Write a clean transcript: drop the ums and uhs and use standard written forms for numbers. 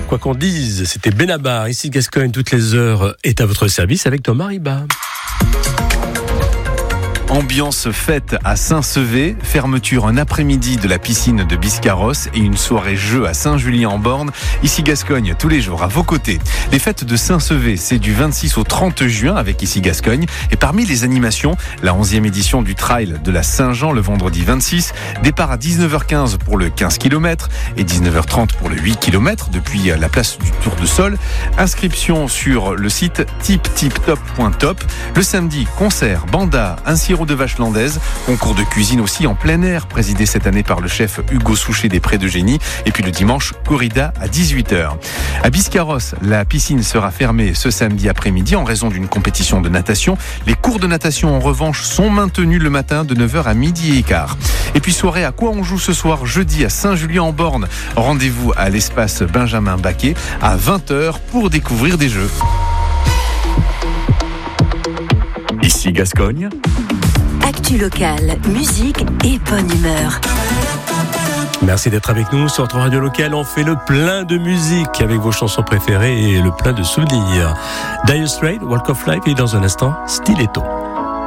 Quoi qu'on dise, c'était Benabar. Ici Gascogne, toutes les heures est à votre service avec Thomas Riba. Ambiance fête à Saint-Sevé, fermeture un après-midi de la piscine de Biscarrosse et une soirée jeu à Saint-Julien-en-Borne. Ici Gascogne, tous les jours à vos côtés. Les fêtes de Saint-Sevé, c'est du 26 au 30 juin avec Ici Gascogne. Et parmi les animations, la 11e édition du trail de la Saint-Jean le vendredi 26. Départ à 19h15 pour le 15 km et 19h30 pour le 8 km depuis la place du Tour de Sol. Inscription sur le site tiptiptop.top. Le samedi, concert, banda, un sirop de vache landaise, concours de cuisine aussi en plein air, présidé cette année par le chef Hugo Souchet des Prés de Génie. Et puis le dimanche, corrida à 18h. À Biscarrosse, la piscine sera fermée ce samedi après-midi en raison d'une compétition de natation. Les cours de natation, en revanche, sont maintenus le matin de 9h à midi et quart. Et puis soirée à quoi on joue ce soir, jeudi à Saint-Julien-en-Borne. Rendez-vous à l'espace Benjamin Baquet à 20h pour découvrir des jeux. Ici Gascogne. Actu locale, musique et bonne humeur. Merci d'être avec nous sur notre radio locale. On fait le plein de musique avec vos chansons préférées et le plein de souvenirs. Dire Straits, Walk of Life et dans un instant, Stiletto.